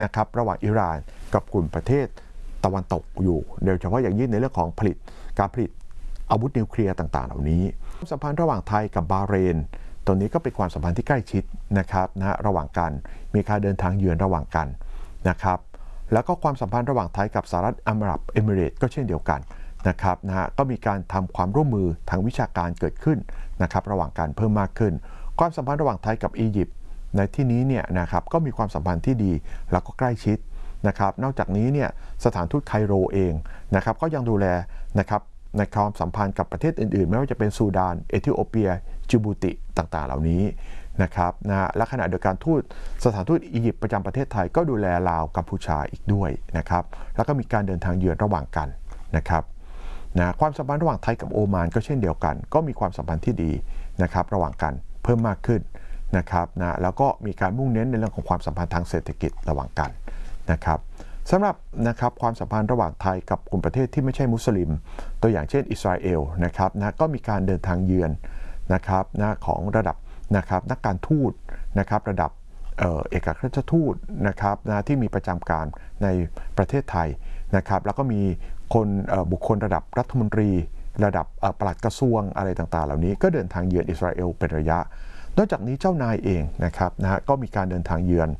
นะครับระหว่างอิหร่านกับกลุ่มประเทศตะวันตกอยู่โดยเฉพาะอย่างยิ่งในเรื่องของการผลิตอาวุธนิวเคลียร์ต่างๆเหล่านี้ความสัมพันธ์ระหว่างไทยกับบาห์เรนตัวนี้ก็เป็นความสัมพันธ์ที่ใกล้ชิดนะครับระหว่างกันมีการเดินทางเยือนระหว่างกันนะครับแล้วก็ความสัมพันธ์ระหว่างไทยกับสหรัฐอาหรับเอมิเรตส์ก็เช่นเดียวกันนะครับก็มีการทำความร่วมมือทางวิชาการเกิดขึ้นนะครับระหว่างกันเพิ่มมากขึ้นความสัมพันธ์ระหว่างไทยกับอียิปต์ในที่นี้เนี่ยนะครับก็มีความสัมพันธ์ที่ดีแล้วก็ใกล้ชิดนะครับนอกจากนี้เนี่ยสถานทูตไคโรเองนะครับก็ยังดูแลนะครับในความสัมพันธ์กับประเทศอื่นๆไม่ว่าจะเป็นซูดานเอธิโอเปียจิบูติต่างๆเหล่านี้นะครับและขณะเดียวกันสถานทูตอียิปต์ประจำประเทศไทยก็ดูแลลาวกัมพูชาอีกด้วยนะครับแล้วก็มีการเดินทางเยือนระหว่างกันนะครับความสัมพันธ์ระหว่างไทยกับโอมานก็เช่นเดียวกันก็มีความสัมพันธ์ที่ดีนะครับระหว่างกันเพิ่มมากขึ้นนะครับแล้วก็มีการมุ่งเน้นในเรื่องของความสัมพันธ์ทางเศรษฐกิจระหว่างกันนะครับสำหรับนะครับความสัมพันธ์ระหว่างไทยกับกลุ่มประเทศที่ไม่ใช่มุสลิมตัวอย่างเช่นอิสราเอลนะครับก็มีการเดินทางเยือนนะครับของระดับนะครับนักการทูตนะครับระดับเอกอัครราชทูตนะครับที่มีประจำการในประเทศไทยนะครับแล้วก็มีบุคคลระดับรัฐมนตรีระดับปลัดกระทรวงอะไรต่างๆเหล่านี้ก็เดินทางเยือนอิสราเอลเป็นระยะนอกจากนี้เจ้านายเองนะครับก็มีการเดินทางเยือน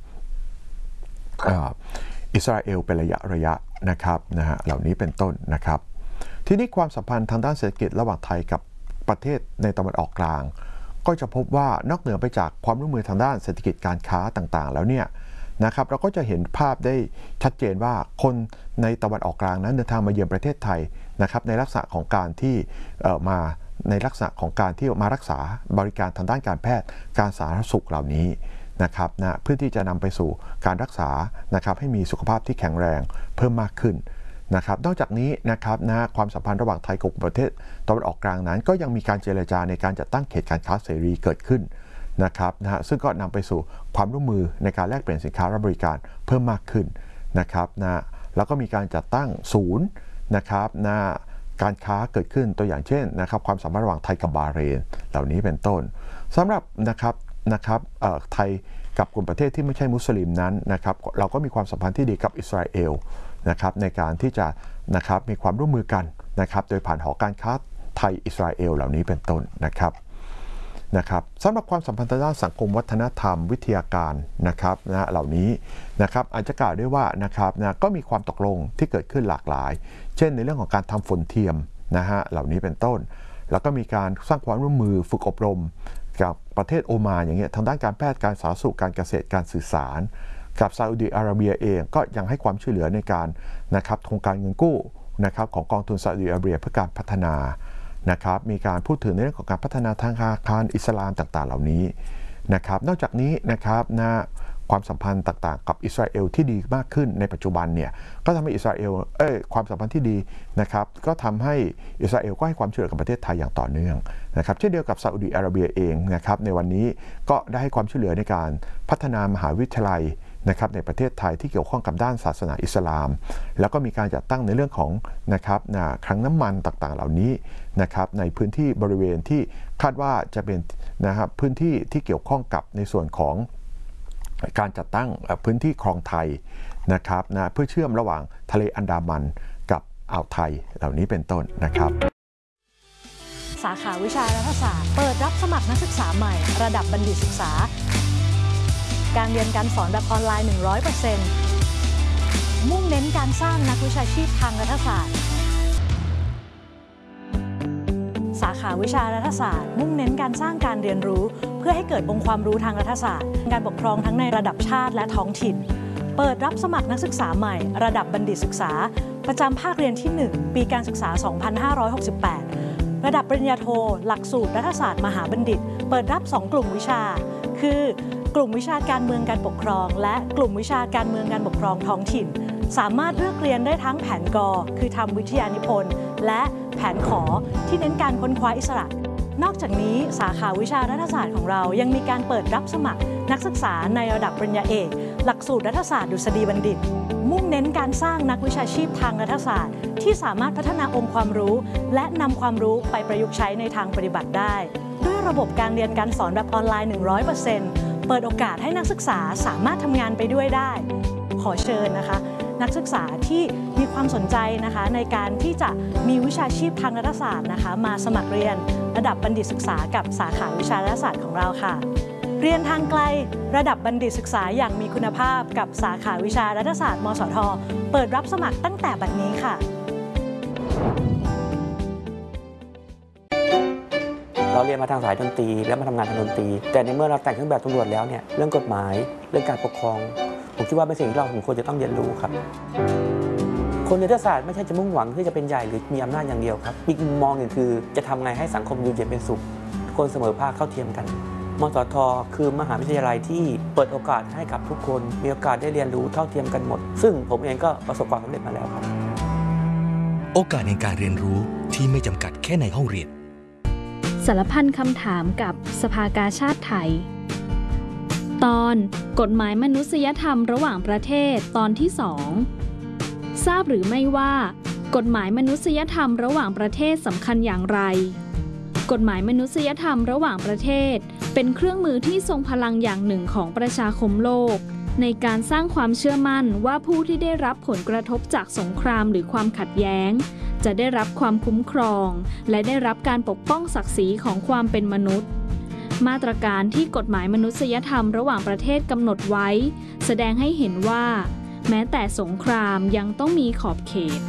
อิสราเอลเป็นระยะนะครับเหล่านี้เป็นต้นนะครับทีนี้ความสัมพันธ์ทางด้านเศรษฐกิจระหว่างไทยกับประเทศในตะวันออกกลางก็จะพบว่านอกเหนือไปจากความร่วมมือทางด้านเศรษฐกิจการค้าต่างๆแล้วเนี่ยนะครับเราก็จะเห็นภาพได้ชัดเจนว่าคนในตะวันออกกลางนั้นเดินทางมาเยือนประเทศไทยนะครับในลักษณะของการที่มารักษาบริการทางด้านการแพทย์การสาธารณสุขเหล่านี้นะครับเพื่อที่จะนำไปสู่การรักษานะครับให้มีสุขภาพที่แข็งแรงเพิ่มมากขึ้นนะครับนอกจากนี้นะครับความสัมพันธ์ระหว่างไทยกับประเทศตะวันออกกลางนั้นก็ยังมีการเจรจาในการจัดตั้งเขตการค้าเสรีเกิดขึ้นนะครับซึ่งก็นำไปสู่ความร่วมมือในการแลกเปลี่ยนสินค้าและบริการเพิ่มมากขึ้นนะครับแล้วก็มีการจัดตั้งศูนย์นะครับการค้าเกิดขึ้นตัวอย่างเช่นนะครับความสัมพันธ์ระหว่างไทยกับบาห์เรนเหล่านี้เป็นต้นสำหรับนะครับไทยกับกลุ่มประเทศที่ไม่ใช่มุสลิมนั้นนะครับเราก็มีความสัมพันธ์ที่ดีกับอิสราเอลนะครับในการที่จะนะครับมีความร่วมมือกันนะครับโดยผ่านหอการค้าไทยอิสราเอลเหล่านี้เป็นต้นนะครับสำหรับความสัมพันธ์ทางด้านสังคมวัฒนธรรมวิทยาการนะครับเหล่านี้นะครับอาจจะกล่าวได้ว่านะครับก็มีความตกลงที่เกิดขึ้นหลากหลายเช่นในเรื่องของการทำฝนเทียมเหล่านี้เป็นต้นแล้วก็มีการสร้างความร่วมมือฝึกอบรมกับประเทศโอมานอย่างเงี้ยทางด้านการแพทย์การสาธารณสุขการเกษตรการสื่อสารกับซาอุดิอาระเบียเองก็ยังให้ความช่วยเหลือในการนะครับโครงการเงินกู้นะครับของกองทุนซาอุดิอาระเบียเพื่อการพัฒนานะครับมีการพูดถึงในเรื่องของการพัฒนาทางอาคารอิสลามต่างๆเหล่านี้นะครับนอกจากนี้นะครับความสัมพันธ์ต่างๆกับอิสราเอลที่ดีมากขึ้นในปัจจุบันเนี่ยก็ทำให้อิสราเอลความสัมพันธ์ที่ดีนะครับก็ทำให้อิสราเอลก็ให้ความช่วยเหลือกับประเทศไทยอย่างต่อเนื่องนะครับเช่นเดียวกับซาอุดิอาระเบียเองนะครับในวันนี้ก็ได้ให้ความช่วยเหลือในการพัฒนามหาวิทยาลัยนะครับในประเทศไทยที่เกี่ยวข้องกับด้านศาสนาอิสลามแล้วก็มีการจัดตั้งในเรื่องของนะครับคลังน้ำมันต่างๆเหล่านี้นะครับในพื้นที่บริเวณที่คาดว่าจะเป็นนะครับพื้นที่ที่เกี่ยวข้องกับในส่วนของการจัดตั้งพื้นที่คลองไทยนะครับเพื่อเชื่อมระหว่างทะเลอันดามันกับอ่าวไทยเหล่านี้เป็นต้นนะครับสาขาวิชารัฐศาสตร์เปิดรับสมัครนักศึกษาใหม่ระดับบัณฑิตศึกษาการเรียนการสอนแบบออนไลน์ 100% มุ่งเน้นการสร้างนักวิชาชีพทางรัฐศาสตร์สาขาวิชารัฐศาสตร์มุ่งเน้นการสร้างการเรียนรู้เพื่อให้เกิดองค์ความรู้ทางรัฐศาสตร์การปกครองทั้งในระดับชาติและท้องถิ่นเปิดรับสมัครนักศึกษาใหม่ระดับบัณฑิตศึกษาประจำภาคเรียนที่ 1 ปีการศึกษา 2568 ระดับปริญญาโทหลักสูตรรัฐศาสตร์มหาบัณฑิตเปิดรับ 2 กลุ่มวิชาคือกลุ่มวิชาการเมืองการปกครองและกลุ่มวิชาการเมืองการปกครองท้องถิ่นสามารถเลือกเรียนได้ทั้งแผนกคือทำวิทยานิพนธ์และแผนขอที่เน้นการค้นคว้าอิสระนอกจากนี้สาขาวิชารัฐศาสตร์ของเรายังมีการเปิดรับสมัครนักศึกษาในระดับปริญญาเอกหลักสูตรรัฐศาสตร์ดุษฎีบัณฑิตมุ่งเน้นการสร้างนักวิชาชีพทางรัฐศาสตร์ที่สามารถพัฒนาองค์ความรู้และนำความรู้ไปประยุกต์ใช้ในทางปฏิบัติได้ด้วยระบบการเรียนการสอนแบบออนไลน์ 100%เปิดโอกาสให้นักศึกษาสามารถทำงานไปด้วยได้ขอเชิญนะคะนักศึกษาที่มีความสนใจนะคะในการที่จะมีวิชาชีพทางรัฐศาสตร์นะคะมาสมัครเรียนระดับบัณฑิตศึกษากับสาขาวิชารัฐศาสตร์ของเราค่ะเรียนทางไกลระดับบัณฑิตศึกษาอย่างมีคุณภาพกับสาขาวิชารัฐศาสตร์มสท.เปิดรับสมัครตั้งแต่บัดนี้ค่ะเราเรียนมาทางสายดนตรีแล้วมาทำงานทางดนตรีแต่ในเมื่อเราแต่งเครื่องแบบตำรวจแล้วเนี่ยเรื่องกฎหมายเรื่องการปกครองผมคิดว่าเป็นสิ่งที่เราควรจะต้องเรียนรู้ครับคนในรัฐศาสตร์ไม่ใช่จะมุ่งหวังที่จะเป็นใหญ่หรือมีอำนาจอย่างเดียวครับอีกมุมมองหนึ่งคือจะทำไงให้สังคมอยู่เย็นเป็นสุขทุกคนเสมอภาคเท่าเทียมกันมสท.คือมหาวิทยาลัยที่เปิดโอกาสให้กับทุกคนมีโอกาสได้เรียนรู้เท่าเทียมกันหมดซึ่งผมเองก็ประสบความสำเร็จมาแล้วครับโอกาสในการเรียนรู้ที่ไม่จำกัดแค่ในห้องเรียนสารพันคำถามกับสภากาชาดไทยตอนกฎหมายมนุษยธรรมระหว่างประเทศตอนที่2ทราบหรือไม่ว่ากฎหมายมนุษยธรรมระหว่างประเทศสำคัญอย่างไรกฎหมายมนุษยธรรมระหว่างประเทศเป็นเครื่องมือที่ทรงพลังอย่างหนึ่งของประชาคมโลกในการสร้างความเชื่อมั่นว่าผู้ที่ได้รับผลกระทบจากสงครามหรือความขัดแย้งจะได้รับความคุ้มครองและได้รับการปกป้องศักดิ์ศรีของความเป็นมนุษย์มาตรการที่กฎหมายมนุษยธรรมระหว่างประเทศกำหนดไว้แสดงให้เห็นว่าแม้แต่สงครามยังต้องมีขอบเขต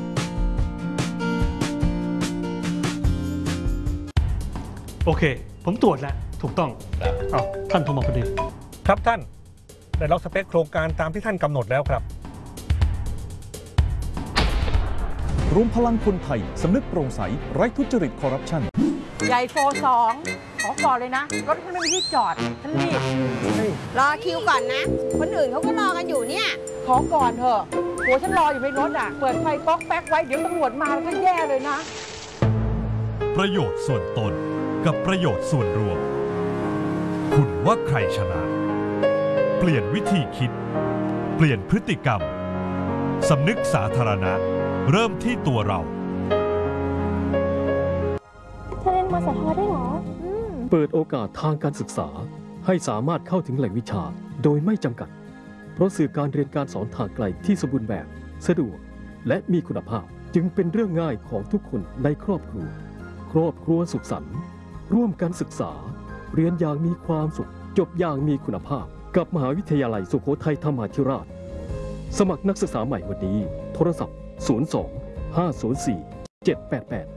โอเคผมตรวจแล้วถูกต้องท่านโทรมาพอดีครับท่านได้ล็อกสเปคโครงการตามที่ท่านกำหนดแล้วครับรวมพลังคนไทยสำนึกโปร่งใสไร้ทุจริตคอร์รัปชันใหญ่โฟ2ขอก่อนเลยนะรถฉันไม่มีที่จอดฉันรีบรอคิวก่อนนะคนอื่นเขาก็รอกันอยู่เนี่ยขอก่อนเถอะหัวฉันรออยู่ในรถอ่ะเปิดไฟก๊อกแป๊กไว้เดี๋ยวตำรวจมาแล้วก็แย่เลยนะประโยชน์ส่วนตนกับประโยชน์ส่วนรวมคุณว่าใครชนะเปลี่ยนวิธีคิดเปลี่ยนพฤติกรรมสำนึกสาธารณะเริ่มที่ตัวเราเธอเรียนมสท.ได้หรอเปิดโอกาสทางการศึกษาให้สามารถเข้าถึงแหล่งวิชาโดยไม่จำกัดเพราะสื่อการเรียนการสอนทางไกลที่สมบูรณ์แบบสะดวกและมีคุณภาพจึงเป็นเรื่องง่ายของทุกคนในครอบครัวสุขสันต์ร่วมกันศึกษาเรียนอย่างมีความสุขจบอย่างมีคุณภาพกับมหาวิทยาลัยสุโขทัยธรรมาธิราชสมัครนักศึกษาใหม่วันนี้โทรศัพท์02-504-788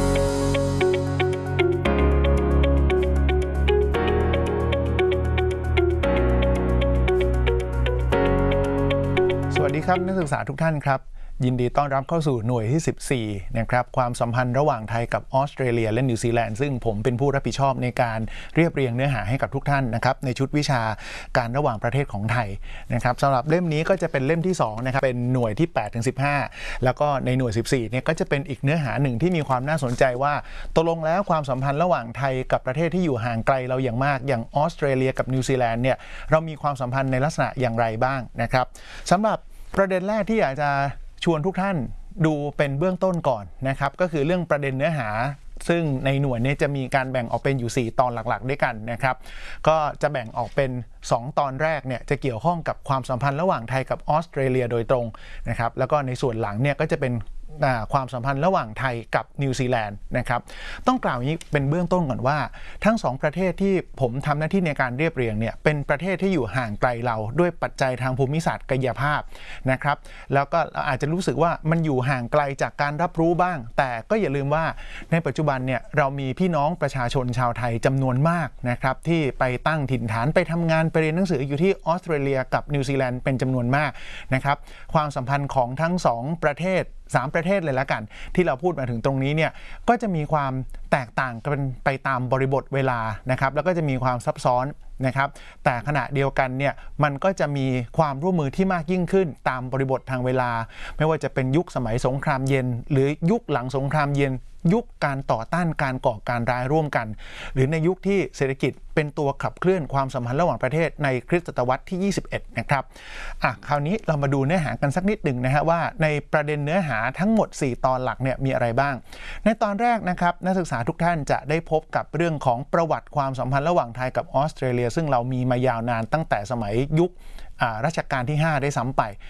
สวัสดีครับนักศึกษาทุกท่านครับยินดีต้อนรับเข้าสู่หน่วยที่14นะครับความสัมพันธ์ระหว่างไทยกับออสเตรเลียและนิวซีแลนด์ซึ่งผมเป็นผู้รับผิดชอบในการเรียบเรียงเนื้อหาให้กับทุกท่านนะครับในชุดวิชาการระหว่างประเทศของไทยนะครับสำหรับเล่มนี้ก็จะเป็นเล่มที่2นะครับเป็นหน่วยที่8ถึง15แล้วก็ในหน่วย14เนี่ยก็จะเป็นอีกเนื้อหาหนึ่งที่มีความน่าสนใจว่าตกลงแล้วความสัมพันธ์ระหว่างไทยกับประเทศที่อยู่ห่างไกลเราอย่างมากอย่างออสเตรเลียกับนิวซีแลนด์เนี่ยเรามีความสัมพันธ์ในลักษณะอย่างไรบ้างนะครับสำหรับประเด็นแรกที่อยากจะชวนทุกท่านดูเป็นเบื้องต้นก่อนนะครับก็คือเรื่องประเด็นเนื้อหาซึ่งในหน่วยนี้จะมีการแบ่งออกเป็นอยู่4ตอนหลักๆด้วยกันนะครับก็จะแบ่งออกเป็น2ตอนแรกเนี่ยจะเกี่ยวข้องกับความสัมพันธ์ระหว่างไทยกับออสเตรเลียโดยตรงนะครับแล้วก็ในส่วนหลังเนี่ยก็จะเป็นความสัมพันธ์ระหว่างไทยกับนิวซีแลนด์นะครับต้องกล่าวอย่างนี้เป็นเบื้องต้นก่อนว่าทั้ง2ประเทศที่ผมทำหน้าที่ในการเรียบเรียงเนี่ยเป็นประเทศที่อยู่ห่างไกลเราด้วยปัจจัยทางภูมิศาสตร์กายภาพนะครับแล้วก็อาจจะรู้สึกว่ามันอยู่ห่างไกลจากการรับรู้บ้างแต่ก็อย่าลืมว่าในปัจจุบันเนี่ยเรามีพี่น้องประชาชนชาวไทยจำนวนมากนะครับที่ไปตั้งถิ่นฐานไปทำงานไปเรียนหนังสืออยู่ที่ออสเตรเลียกับนิวซีแลนด์เป็นจำนวนมากนะครับความสัมพันธ์ของทั้ง2ประเทศ3ประเทศเลยละกันที่เราพูดมาถึงตรงนี้เนี่ยก็จะมีความแตกต่างกันไปตามบริบทเวลานะครับแล้วก็จะมีความซับซ้อนนะครับแต่ขณะเดียวกันเนี่ยมันก็จะมีความร่วมมือที่มากยิ่งขึ้นตามบริบททางเวลาไม่ว่าจะเป็นยุคสมัยสงครามเย็นหรือยุคหลังสงครามเย็นยุคการต่อต้านการก่อการร้ายร่วมกันหรือในยุคที่เศรษฐกิจเป็นตัวขับเคลื่อนความสัมพันธ์ระหว่างประเทศในคริสตศตวรรษที่21นะครับคราวนี้เรามาดูเนื้อหากันสักนิดหนึ่งนะฮะว่าในประเด็นเนื้อหาทั้งหมด4ตอนหลักเนี่ยมีอะไรบ้างในตอนแรกนะครับนักศึกษาทุกท่านจะได้พบกับเรื่องของประวัติความสัมพันธ์ระหว่างไทยกับออสเตรเลียซึ่งเรามีมายาวนานตั้งแต่สมัยยุครัชกาลที่5ได้ซ้ำไป